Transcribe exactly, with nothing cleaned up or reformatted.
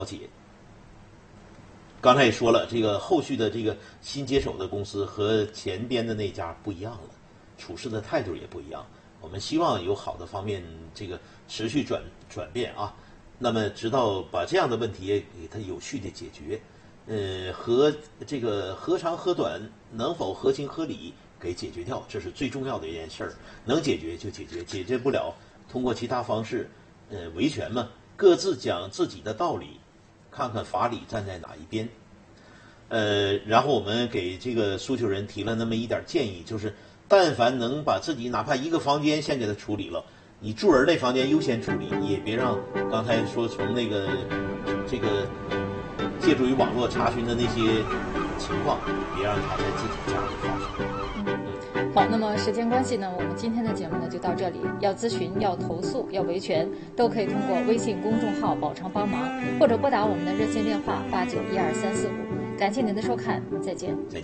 解。刚才也说了，这个后续的这个新接手的公司和前边的那家不一样了，处事的态度也不一样。我们希望有好的方面，这个持续转转变啊。那么，直到把这样的问题也给它有序的解决，呃，和这个何长何短，能否合情合理给解决掉，这是最重要的一件事儿。能解决就解决，解决不了，通过其他方式，呃，维权嘛，各自讲自己的道理。看看法理站在哪一边，呃，然后我们给这个诉求人提了那么一点建议，就是但凡能把自己哪怕一个房间先给他处理了，你住人那房间优先处理，也别让刚才说从那个这个借助于网络查询的那些情况，别让他在自己家里发生。 好，那么时间关系呢，我们今天的节目呢就到这里。要咨询、要投诉、要维权，都可以通过微信公众号“宝昌帮忙”，或者拨打我们的热线电话八九一二三四五。感谢您的收看，再见。